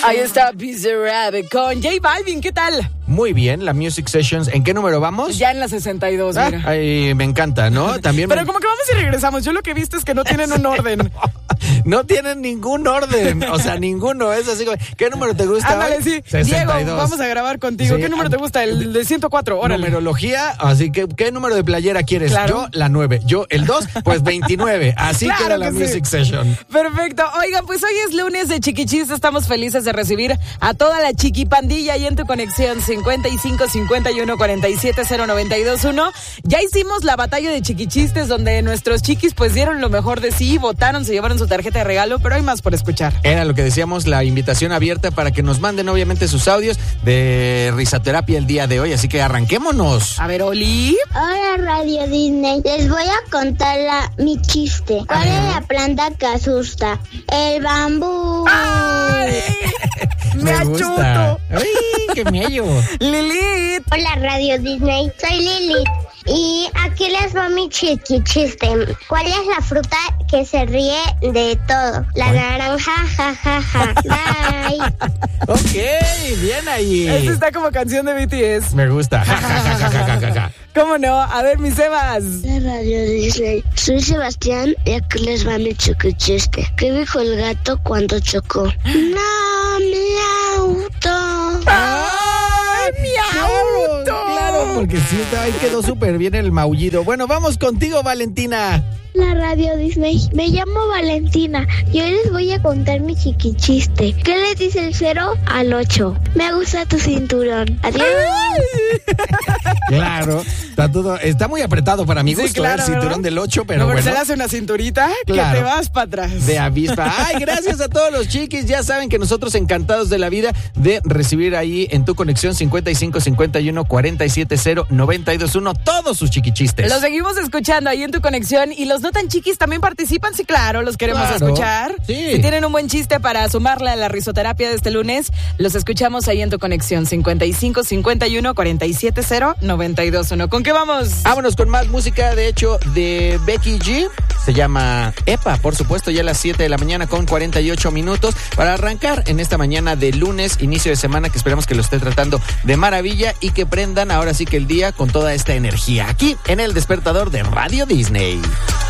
Ahí está Busy Rabbit con J Balvin, ¿qué tal? Muy bien, la Music Sessions. ¿En qué número vamos? Ya en la 62, mira. Ay, me encanta, ¿no? También Pero como que vamos y regresamos. Yo lo que he visto es que no tienen un orden. No tienen ningún orden. O sea, ninguno. Es así como, ¿qué número te gusta? Ándale, hoy? sí. 62. Diego, vamos a grabar contigo. Sí. ¿Qué número te gusta? El de 104. Órale. Numerología, así que, ¿qué número de playera quieres? Claro. Yo, la 9. Yo, el 2, pues 29. Así Claro queda la que sí. Music Session. Perfecto. Oigan, pues hoy es lunes de Chiquichiste. Estamos felices de recibir a toda la chiquipandilla y en tu conexión 55 51 47 0921. Ya hicimos la batalla de Chiquichistes donde nuestros chiquis pues dieron lo mejor de sí, votaron, se llevaron su tarjeta de regalo, pero hay más por escuchar. Era lo que decíamos, la invitación abierta para que nos manden obviamente sus audios de risoterapia el día de hoy, así que arranquémonos. A ver, Oli. Hola Radio Disney, les voy a contar mi chiste. ¿Cuál es la planta que asusta? El bambú. ¡Ay! ¡Me gusta. achuto! ¡Ay, qué mello! Lilith. Hola Radio Disney, soy Lili. Y aquí les va mi chiquichiste. ¿Cuál es la fruta que se ríe de todo? La naranja, ja, ja, ja. Bye. Ok, bien ahí. Esta está como canción de BTS. Me gusta. Ja, ja, ja, ja, ja, ja, ja. ¿Cómo no? A ver, mis Sebas. Hola Radio Disney, soy Sebastián y aquí les va mi chiquichiste. ¿Qué dijo el gato cuando chocó? ¡No, mi auto! ¡Ay, mi auto! Claro, porque sí, ahí quedó súper bien el maullido. Bueno, vamos contigo, Valentina. La Radio Disney, me llamo Valentina y hoy les voy a contar mi chiquichiste. ¿Qué le dice el 0 al 8? Me gusta tu cinturón. Adiós. Claro, está muy apretado para mi Sí, gusto, claro, el cinturón ¿verdad? del 8, pero No, porque bueno. se le hace una cinturita Claro. que te vas para atrás. De avispa. Ay, gracias a todos los chiquis. Ya saben que nosotros encantados de la vida de recibir ahí en tu conexión 55 51 47 0921 todos sus chiquichistes. Los seguimos escuchando ahí en tu conexión y los no tan chiquis también participan, sí, claro, los queremos Claro. escuchar. Sí. Si tienen un buen chiste para sumarle a la risoterapia de este lunes, los escuchamos ahí en tu conexión 55 51 47 0921. ¿Con qué vamos? Vámonos con más música, de hecho, de Becky G. Se llama EPA, por supuesto, ya a las 7 de la mañana con 48 minutos para arrancar en esta mañana de lunes, inicio de semana, que esperamos que lo esté tratando de maravilla y que prendan ahora sí que el día con toda esta energía aquí en El Despertador de Radio Disney.